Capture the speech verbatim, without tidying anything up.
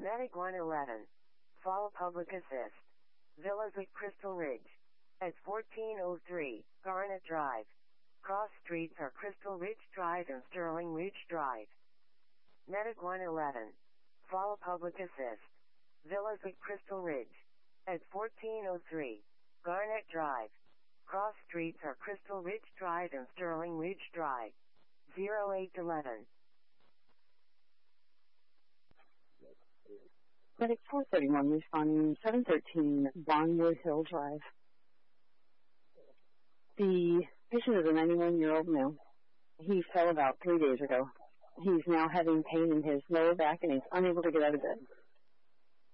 Medic one eleven. Fall Public Assist. Villas at Crystal Ridge. At fourteen oh three, Garnet Drive. Cross streets are Crystal Ridge Drive and Sterling Ridge Drive. Medic one eleven. Fall Public Assist. Villas at Crystal Ridge. At fourteen oh three, Garnet Drive. Cross streets are Crystal Ridge Drive and Sterling Ridge Drive. zero eight eleven. Medic four thirty-one responding seven thirteen Barnwood Hill Drive. The patient is a ninety-one-year-old male. He fell about three days ago. He's now having pain in his lower back and he's unable to get out of bed.